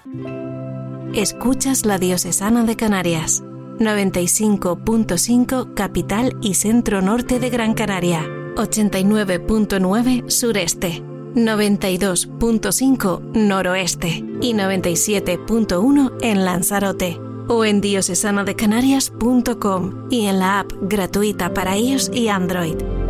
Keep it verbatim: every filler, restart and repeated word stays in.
Escuchas la Diocesana de Canarias, noventa y cinco punto cinco capital y centro norte de Gran Canaria, ochenta y nueve punto nueve sureste, noventa y dos punto cinco noroeste y noventa y siete punto uno en Lanzarote, o en diocesana de canarias punto com y en la app gratuita para iOS y Android.